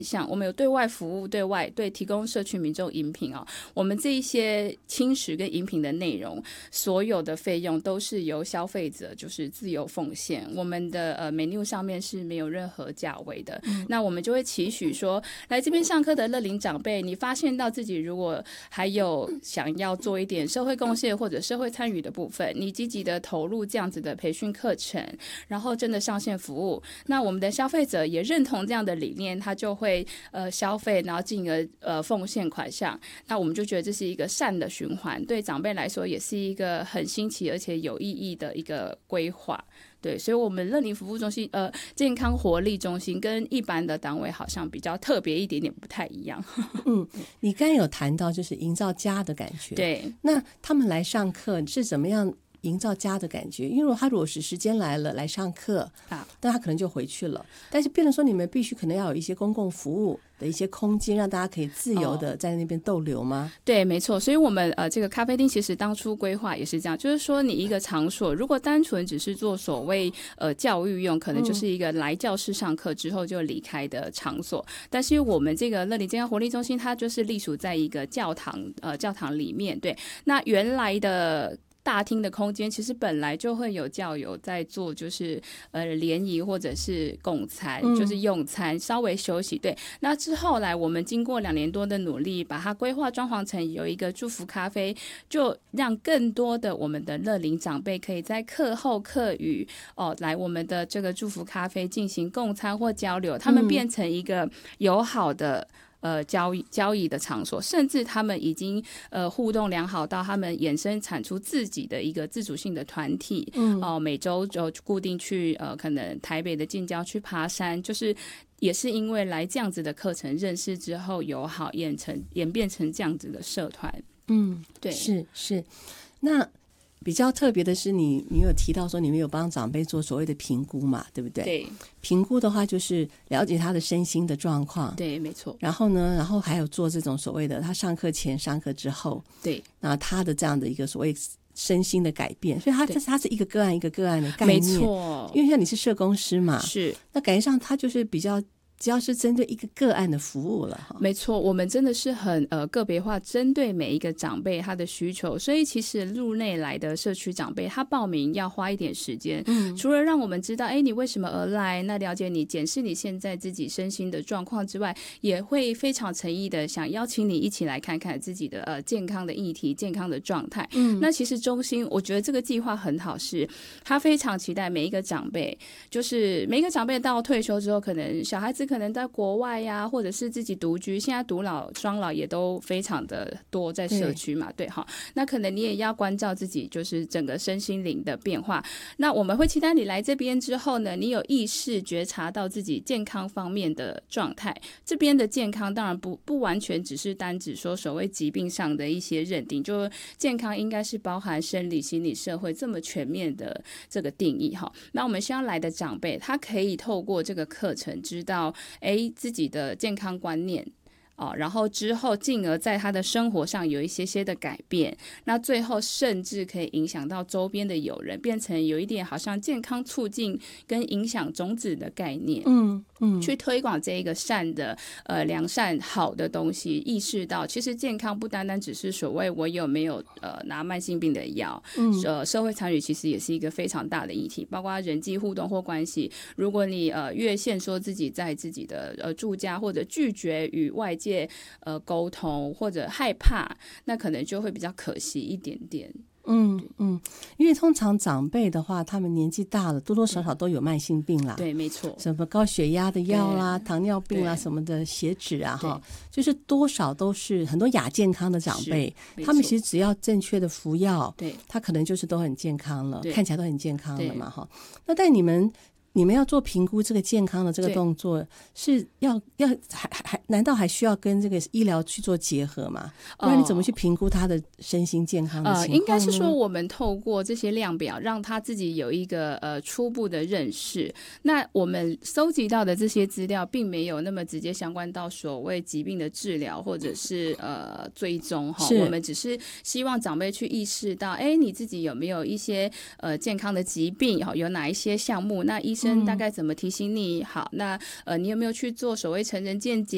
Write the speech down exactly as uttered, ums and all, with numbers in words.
像我们有对外服务，对外对提供社区民众饮品哦，我们这一些轻食跟饮品的内容，所有的费用都是由消费者就是自由奉献，我们的呃 menu 上面是没有任何价位的、嗯、那我们就会期许说，来这边上课的乐龄长辈，你发现到自己如果还有想要做一点社会贡献或者社会参与的部分，你积极的投入这样子的培训课程，然后真的上线服务，那我们的消费者也认同这样的理念，他就会呃消费，然后进而呃奉献款项，那我们就觉得这是一个善的循环，对长辈来说也是一个很新奇而且有意义的一个规划。对，所以我们乐龄服务中心呃健康活力中心跟一般的单位好像比较特别一点点，不太一样。 嗯，你刚才有谈到就是营造家的感觉， 对， 那他们来上课是怎么样营造家的感觉？因为如果他如果是时间来了来上课啊，但他可能就回去了，但是变成说你们必须可能要有一些公共服务的一些空间，让大家可以自由的在那边逗留吗？ 哦、对，没错。所以我们呃这个咖啡厅其实当初规划也是这样，就是说你一个场所如果单纯只是做所谓呃教育用，可能就是一个来教室上课之后就离开的场所、嗯、但是我们这个乐龄健康活力中心它就是隶属在一个教堂呃教堂里面。对，那原来的大厅的空间其实本来就会有教友在做，就是呃联谊或者是共餐、嗯、就是用餐稍微休息。对，那之后来我们经过两年多的努力，把它规划装潢成有一个祝福咖啡，就让更多的我们的乐龄长辈可以在课后课余哦来我们的这个祝福咖啡进行共餐或交流，他们变成一个友好的、嗯呃，交易交易的场所，甚至他们已经呃互动良好到他们衍生产出自己的一个自主性的团体，嗯，哦、呃，每周就固定去呃可能台北的近郊去爬山，就是也是因为来这样子的课程认识之后友好演成演变成这样子的社团， 嗯， 对， 是是，那。比较特别的是你你有提到说你们有帮长辈做所谓的评估嘛，对不对？ 对， 评估的话就是了解他的身心的状况， 对，没错。 然后呢，然后还有做这种所谓的他上课前上课之后， 对， 那他的这样的一个所谓身心的改变，所以他他是一个个案一个个案的概念， 没错。 因为像你是社工师嘛， 是， 那感觉上他就是比较只要是针对一个个案的服务了。 没错，我们真的是很呃个别化，针对每一个长辈他的需求，所以其实入内来的社区长辈他报名要花一点时间、嗯、除了让我们知道哎你为什么而来，那了解你检视你现在自己身心的状况之外，也会非常诚意的想邀请你一起来看看自己的呃健康的议题健康的状态、嗯、那其实中心我觉得这个计划很好，是他非常期待每一个长辈，就是每一个长辈到退休之后，可能小孩子可能在国外呀、啊，或者是自己独居，现在独老双老也都非常的多在社区嘛，对哈，那可能你也要关照自己就是整个身心灵的变化，那我们会期待你来这边之后呢，你有意识觉察到自己健康方面的状态，这边的健康当然不不完全只是单指说所谓疾病上的一些认定，就健康应该是包含生理心理社会这么全面的这个定义哈。那我们希望来的长辈他可以透过这个课程知道哎自己的健康观念、哦、然后之后进而在他的生活上有一些些的改变，那最后甚至可以影响到周边的友人，变成有一点好像健康促进跟影响种子的概念，嗯嗯，去推广这一个善的呃良善好的东西，意识到其实健康不单单只是所谓我有没有呃拿慢性病的药，嗯，呃社会参与其实也是一个非常大的议题，包括人际互动或关系，如果你呃越限说自己在自己的呃住家或者拒绝与外界呃沟通或者害怕，那可能就会比较可惜一点点。 嗯嗯，因为通常长辈的话他们年纪大了多多少少都有慢性病啦， 对，没错， 什么高血压的药啦糖尿病啦什么的血脂啊哈，就是多少都是很多亚健康的长辈，他们其实只要正确的服药，对，他可能就是都很健康了，看起来都很健康了嘛哈。那但你们你们要做评估这个健康的这个动作是要要还还难道还需要跟这个医疗去做结合吗？不然你怎么去评估他的身心健康的情况呢？ 呃、应该是说我们透过这些量表让他自己有一个呃初步的认识，那我们收集到的这些资料并没有那么直接相关到所谓疾病的治疗或者是呃追踪哈，我们只是希望长辈去意识到哎你自己有没有一些呃健康的疾病，有哪一些项目，那医生大概怎么提醒你、嗯、好，那呃你有没有去做所谓成人健检